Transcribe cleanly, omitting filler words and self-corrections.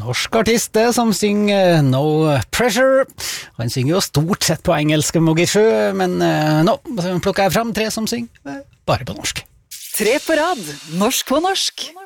norsk artist det, som synger No Pressure. Han synger jo stort sett på engelsk, Mogisjø, men nå plukker jeg fram tre som synger bare på norsk. Tre på rad, norsk på norsk.